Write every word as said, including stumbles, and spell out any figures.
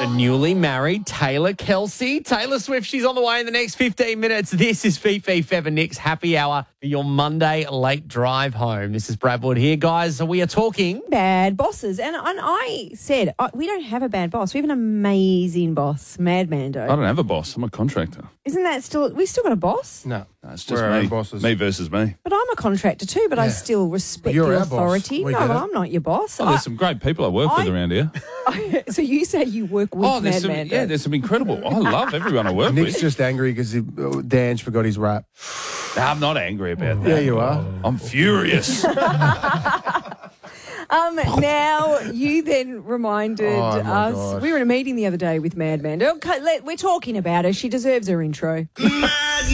The newly married Taylor Kelsey. Taylor Swift, she's on the way in the next fifteen minutes. This is Fifi, Fev and Nick's happy hour for your Monday late drive home. This is Brad Wood here, guys. We are talking bad bosses. And, and I said, uh, we don't have a bad boss. We have an amazing boss, Mad Mando. I don't have a boss. I'm a contractor. Isn't that still, we've still got a boss? No. No, it's just We're our me. own bosses. Me versus me. But I'm a contractor too, but I Yeah. still respect Well, you're your our boss. authority. We No, get but it. I'm not your boss. Oh, there's I- some great people I work with I- around here. so you say you work with Oh, there's Mad some, Mando. yeah, there's some incredible. I love everyone I work Nick's with. just angry because Dan forgot his rap. I'm not angry about that. Yeah, you are. I'm furious. Um, now, you then reminded Oh, my us, gosh. we were in a meeting the other day with Mad Mando. Okay, let- We're talking about her. She deserves her intro. Mad